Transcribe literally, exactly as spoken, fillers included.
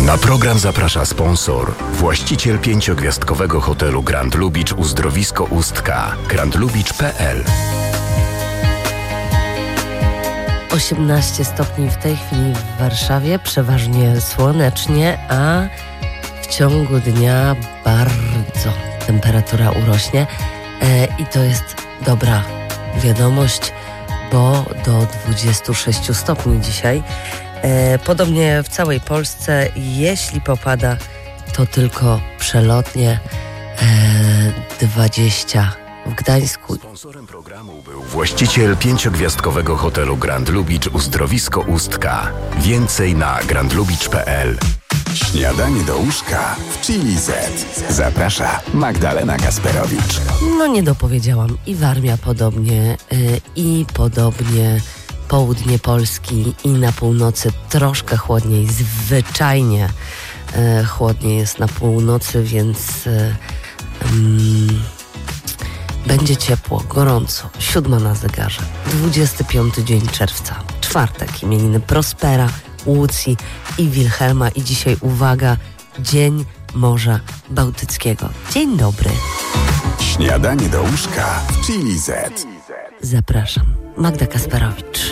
Na program zaprasza sponsor, właściciel pięciogwiazdkowego hotelu Grand Lubicz Uzdrowisko Ustka, grand lubicz kropka p l. osiemnaście stopni w tej chwili w Warszawie, przeważnie słonecznie, a w ciągu dnia bardzo temperatura urośnie e, i to jest dobra wiadomość, bo do dwudziestu sześciu stopni dzisiaj. E, podobnie w całej Polsce, jeśli popada, to tylko przelotnie e, dwadzieścia w Gdańsku. Sponsorem programu był właściciel pięciogwiazdkowego hotelu Grand Lubicz Uzdrowisko Ustka. Więcej na grand lubicz kropka p l. Śniadanie do łóżka w Chili Z. Zaprasza Magdalena Kasperowicz. No nie dopowiedziałam. I Warmia podobnie, yy, i podobnie południe Polski i na północy troszkę chłodniej. Zwyczajnie yy, chłodniej jest na północy, więc yy, yy, będzie ciepło, gorąco. Siódma na zegarze. dwudziesty piąty dzień czerwca. Czwartek. Imieniny Prospera, Łucji i Wilhelma. I dzisiaj, uwaga, Dzień Morza Bałtyckiego. Dzień dobry. Śniadanie do łóżka w Chili Z. Zapraszam. Magda Kasperowicz.